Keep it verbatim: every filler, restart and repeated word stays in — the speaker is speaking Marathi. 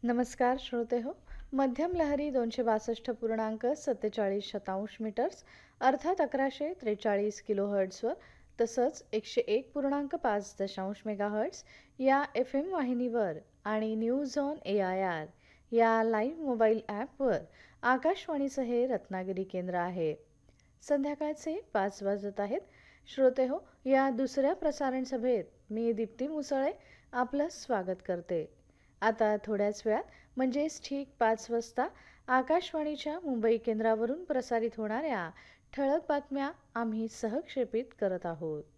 नमस्कार श्रोते हो. मध्यम लहरी दोनशे बासष्ट पूर्णांक सत्तेचाळीस शतांश मीटर्स अर्थात अकराशे त्रेचाळीस किलो हर्ट्सवर तसंच एकशे एक पूर्णांक पाच दशांश मेगाहर्ट्स या एफ एम वाहिनीवर आणि news on A I R या लाईव्ह मोबाईल ॲपवर आकाशवाणीचं हे रत्नागिरी केंद्र आहे. संध्याकाळचे पाच वाजत आहेत. श्रोते हो, या दुसऱ्या प्रसारण सभेत मी दीप्ती मुसळे आपलं स्वागत करते. आता थोड्याच वेळात म्हणजेच ठीक पाच वाजता आकाशवाणीच्या मुंबई केंद्रावरून प्रसारित होणाऱ्या ठळक बातम्या आम्ही सहक्षेपित करत आहोत.